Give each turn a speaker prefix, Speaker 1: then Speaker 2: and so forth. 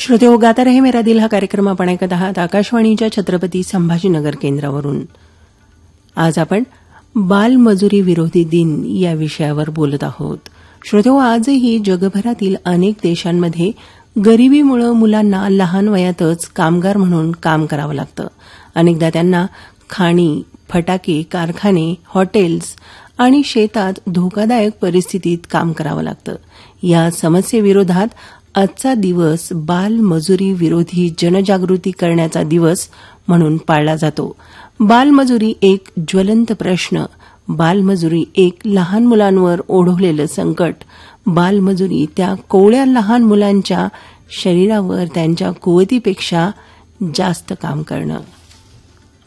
Speaker 1: श्रोतेहो, गाता रहे मेरा दिल हा कार्यक्रम आपण ऐकत आहात आकाशवाणीच्या छत्रपती संभाजीनगर केंद्रावरून. आज आपण बालमजुरी विरोधी दिन या विषयावर बोलत आहोत. श्रोतेहो, आजही जगभरातील अनेक देशांमध्ये गरिबीमुळे मुलांना लहान वयातच कामगार म्हणून काम करावं लागतं. अनेकदा त्यांना खाणी, फटाके, कारखाने, हॉटेल्स आणि शेतात धोकादायक परिस्थितीत काम करावं लागतं. या समस्येविरोधात आजचा दिवस बालमजुरी विरोधी जनजागृती करण्याचा दिवस म्हणून पाळला जातो. बालमजुरी एक ज्वलंत प्रश्न, बालमजुरी एक लहान मुलांवर ओढवलेलं संकट, बालमजुरी त्या कोवळ्या लहान मुलांच्या शरीरावर त्यांच्या कुवतीपेक्षा जास्त काम करणं.